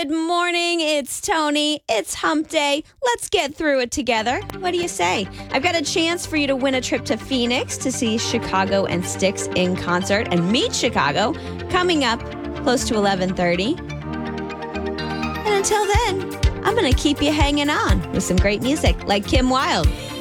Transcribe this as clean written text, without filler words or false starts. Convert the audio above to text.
Good morning. It's Tony. It's hump day. Let's get through it together. What do you say? I've got a chance for you to win a trip to Phoenix to see Chicago and Styx in concert and meet Chicago coming up close to 11:30. And until then, I'm going to keep you hanging on with some great music like Kim Wilde.